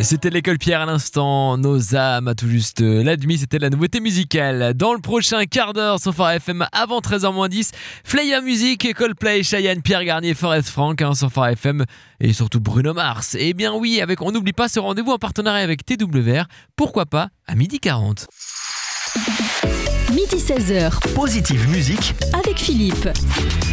C'était l'école Pierre à l'instant, nos âmes à tout juste la demi, c'était la nouveauté musicale. Dans le prochain quart d'heure sur Phare FM avant 13h-10, Flyer Music, Coldplay, Cheyenne, Pierre Garnier, Forest Frank sur Phare FM et surtout Bruno Mars. Et bien oui, on n'oublie pas ce rendez-vous en partenariat avec TWR, pourquoi pas à 12h40. Midi 16h, Positive Musique avec Philippe.